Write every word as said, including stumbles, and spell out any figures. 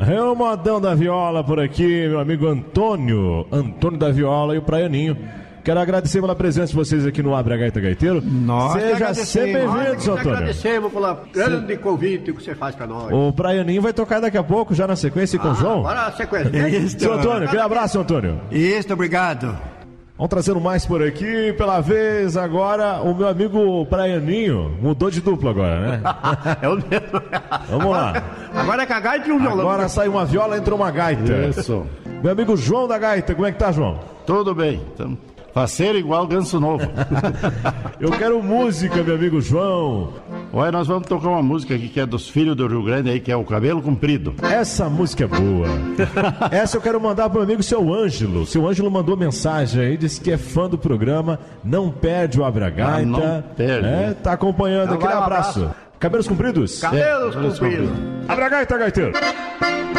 É o modão da viola por aqui, meu amigo Antônio. Antônio da Viola e o Praianinho. Quero agradecer pela presença de vocês aqui no Abre a Gaita Gaiteiro. Nós Seja sempre bem-vindo, seu Antônio. Agradecemos pelo grande convite que você faz pra nós. O Praianinho vai tocar daqui a pouco, já na sequência com ah, o João. Agora a sequência. Isso. Seu Antônio, aquele abraço, seu Antônio. Isso, obrigado. Vamos trazendo mais por aqui, pela vez agora, o meu amigo Praianinho. Mudou de duplo agora, né? É o mesmo. Vamos lá. Agora é com a gaita e um violão. Agora sai uma viola, entra uma gaita. Isso. Meu amigo João da Gaita, como é que tá, João? Tudo bem. Então, faceiro igual Ganso Novo. Eu quero música, meu amigo João. Olha, nós vamos tocar uma música aqui que é dos filhos do Rio Grande aí, que é o Cabelo Comprido. Essa música é boa. Essa eu quero mandar pro meu amigo seu Ângelo. Seu Ângelo mandou mensagem aí, disse que é fã do programa, não perde o Abre a Gaita. Não, não perde. É, tá acompanhando. Então Aquele vai, um abraço. abraço. Cabelos compridos? Cabelos É, compridos. Abre a Gaita, gaiteiro.